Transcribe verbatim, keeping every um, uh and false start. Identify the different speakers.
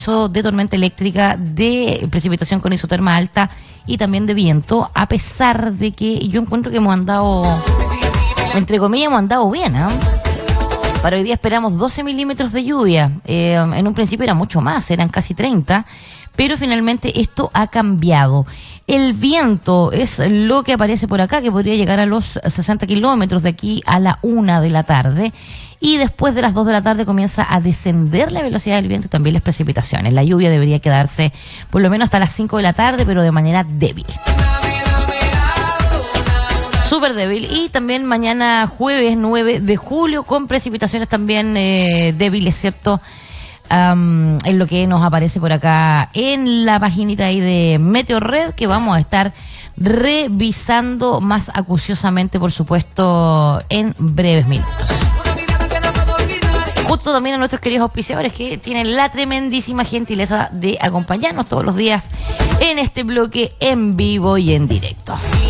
Speaker 1: de tormenta eléctrica, de precipitación con isoterma alta y también de viento, a pesar de que yo encuentro que hemos andado, entre comillas, hemos andado bien, ¿eh? Para hoy día esperamos doce milímetros de lluvia. Eh, en un principio era mucho más, eran casi treinta, pero finalmente esto ha cambiado. El viento es lo que aparece por acá, que podría llegar a los sesenta kilómetros de aquí a la una de la tarde. Y después de las dos de la tarde comienza a descender la velocidad del viento y también las precipitaciones. La lluvia debería quedarse por lo menos hasta las cinco de la tarde, pero de manera débil. Súper débil. Y también mañana jueves nueve de julio con precipitaciones también eh, débiles, ¿cierto? Um, en lo que nos aparece por acá en la paginita ahí de Meteorred, que vamos a estar revisando más acuciosamente, por supuesto, en breves minutos. Justo también a nuestros queridos auspiciadores que tienen la tremendísima gentileza de acompañarnos todos los días en este bloque en vivo y en directo.